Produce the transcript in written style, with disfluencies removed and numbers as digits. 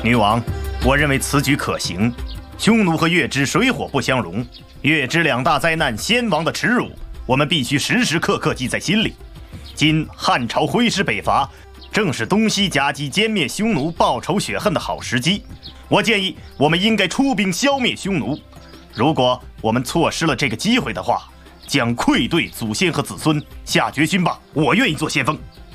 女王，我认为此举可行。匈奴和月支水火不相容，月支两大灾难，先王的耻辱，我们必须时时刻刻记在心里。今汉朝挥师北伐，正是东西夹击、歼灭匈奴、报仇雪恨的好时机。我建议，我们应该出兵消灭匈奴。如果我们错失了这个机会的话，将愧对祖先和子孙。下决心吧，我愿意做先锋。